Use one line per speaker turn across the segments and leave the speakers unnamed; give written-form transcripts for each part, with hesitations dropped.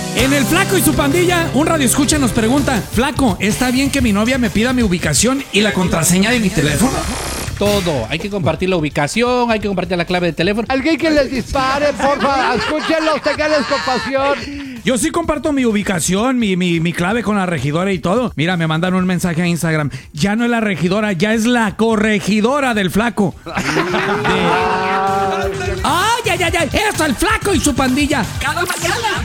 En el Flaco y su pandilla, un radioescucha nos pregunta: Flaco, ¿está bien que mi novia me pida mi ubicación y la contraseña de mi teléfono?
Todo, hay que compartir la ubicación, hay que compartir la clave de teléfono.
Alguien que les dispare, porfa, escúchenlos, tenganles compasión.
Yo sí comparto mi ubicación, mi clave con la regidora y todo. Mira, me mandan un mensaje a Instagram. Ya no es la regidora, ya es la corregidora del Flaco. ¡Ay! ¡Eso, el Flaco y su pandilla! ¡Cada mañana!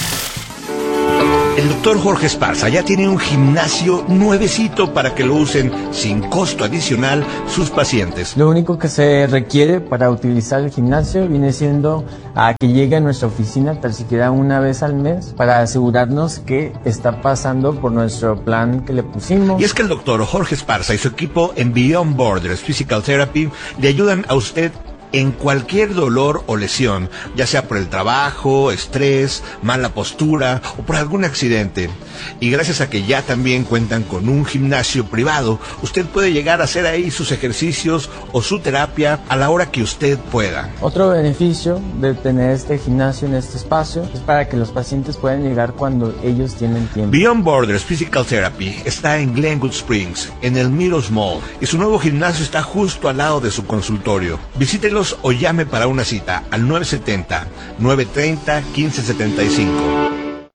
El doctor Jorge Esparza ya tiene un gimnasio nuevecito para que lo usen sin costo adicional sus pacientes.
Lo único que se requiere para utilizar el gimnasio viene siendo a que llegue a nuestra oficina tan siquiera una vez al mes para asegurarnos que está pasando por nuestro plan que le pusimos.
Y es que el doctor Jorge Esparza y su equipo en Beyond Borders Physical Therapy le ayudan a usted en cualquier dolor o lesión, ya sea por el trabajo, estrés, mala postura o por algún accidente. Y gracias a que ya también cuentan con un gimnasio privado, usted puede llegar a hacer ahí sus ejercicios o su terapia a la hora que usted pueda.
Otro beneficio de tener este gimnasio en este espacio es para que los pacientes puedan llegar cuando ellos tienen tiempo.
Beyond Borders Physical Therapy está en Glenwood Springs, en el Meadows Mall, y su nuevo gimnasio está justo al lado de su consultorio. Visítelos o llame para una cita al 970-930-1575.